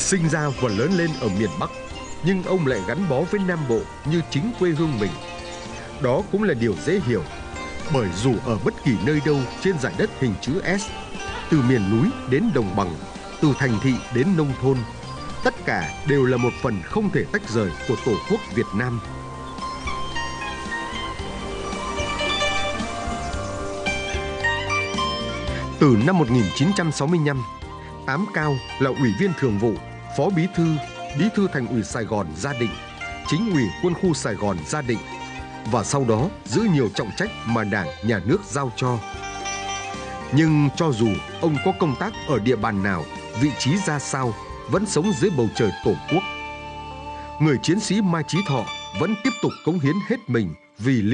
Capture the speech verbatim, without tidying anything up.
Sinh ra và lớn lên ở miền Bắc, nhưng ông lại gắn bó với Nam Bộ như chính quê hương mình. Đó cũng là điều dễ hiểu, bởi dù ở bất kỳ nơi đâu trên dải đất hình chữ S, từ miền núi đến đồng bằng, từ thành thị đến nông thôn, tất cả đều là một phần không thể tách rời của Tổ quốc Việt Nam. Từ năm một nghìn chín trăm sáu mươi lăm, Tám Cao là Ủy viên Thường vụ, Phó Bí thư, Bí thư Thành ủy Sài Gòn Gia Định, Chính ủy Quân khu Sài Gòn Gia Định, và sau đó giữ nhiều trọng trách mà Đảng, Nhà nước giao cho. Nhưng cho dù ông có công tác ở địa bàn nào, vị trí ra sao, vẫn sống dưới bầu trời Tổ quốc, người chiến sĩ Mai Chí Thọ vẫn tiếp tục cống hiến hết mình vì